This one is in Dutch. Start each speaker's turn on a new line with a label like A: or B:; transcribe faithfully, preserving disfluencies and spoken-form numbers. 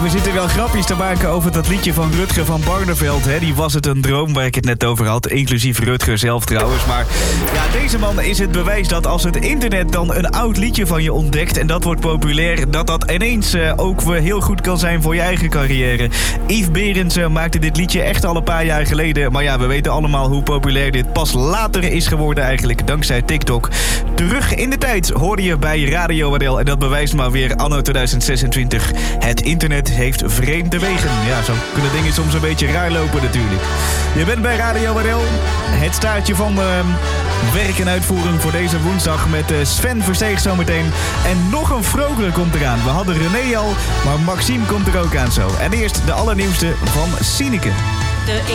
A: Ja, we zitten wel grapjes te maken over dat liedje van Rutger van Barneveld. Hè? Die was het een droom waar ik het net over had. Inclusief Rutger zelf trouwens. Maar ja, deze man is het bewijs dat als het internet dan een oud liedje van je ontdekt en dat wordt populair, dat dat ineens uh, ook weer heel goed kan zijn voor je eigen carrière. Yves Berends uh, maakte dit liedje echt al een paar jaar geleden. Maar ja, we weten allemaal hoe populair dit pas later is geworden eigenlijk, dankzij TikTok. Terug in de tijd hoorde je bij Radio Adel. En dat bewijst maar weer anno tweeduizend zesentwintig. Het internet heeft vreemde wegen. Ja, zo kunnen dingen soms een beetje raar lopen natuurlijk. Je bent bij Radio Adel. Het staartje van uh, werk en uitvoering voor deze woensdag met uh, Sven Versteeg zometeen. En nog een vrolijke komt eraan. We hadden René al, maar Maxime komt er ook aan zo. En eerst de allernieuwste van Sineke.
B: De